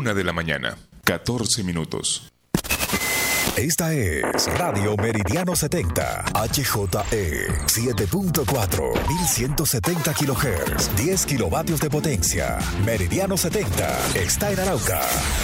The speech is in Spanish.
1:00 a.m. 14 minutos. Esta es Radio Meridiano 70, HJE 7.4, 1170 kHz, 10 kilovatios de potencia. Meridiano 70 está en Arauca.